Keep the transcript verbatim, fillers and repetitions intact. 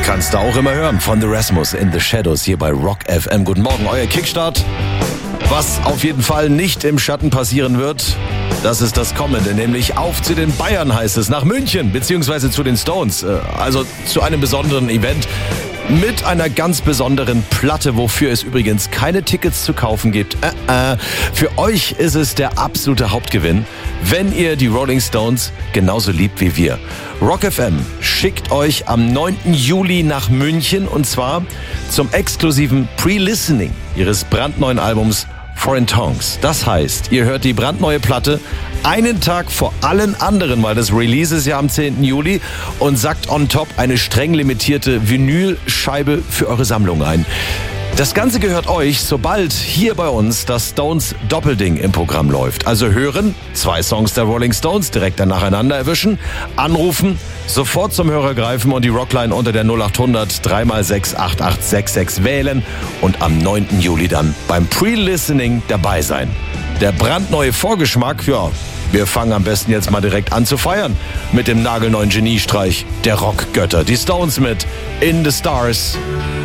Kannst du auch immer hören von The Rasmus in the Shadows hier bei Rock F M. Guten Morgen, euer Kickstart. Was auf jeden Fall nicht im Schatten passieren wird, das ist das Kommende, nämlich auf zu den Bayern heißt es, nach München, beziehungsweise zu den Stones, also zu einem besonderen Event mit einer ganz besonderen Platte, wofür es übrigens keine Tickets zu kaufen gibt. Äh, äh. Für euch ist es der absolute Hauptgewinn, wenn ihr die Rolling Stones genauso liebt wie wir. Rock F M schickt euch am neunten Juli nach München und zwar zum exklusiven Pre-Listening ihres brandneuen Albums Foreign Tongues. Das heißt, ihr hört die brandneue Platte einen Tag vor allen anderen, weil das Release ist ja am zehnten Juli und sackt on top eine streng limitierte Vinylscheibe für eure Sammlung ein. Das Ganze gehört euch, sobald hier bei uns das Stones Doppelding im Programm läuft. Also hören, zwei Songs der Rolling Stones direkt dann nacheinander erwischen, anrufen, sofort zum Hörer greifen und die Rockline unter der null acht hundert drei mal sechs acht acht sechs sechs wählen und am neunten Juli dann beim Pre-Listening dabei sein. Der brandneue Vorgeschmack, ja, wir fangen am besten jetzt mal direkt an zu feiern mit dem nagelneuen Geniestreich der Rockgötter. Die Stones mit In the Stars.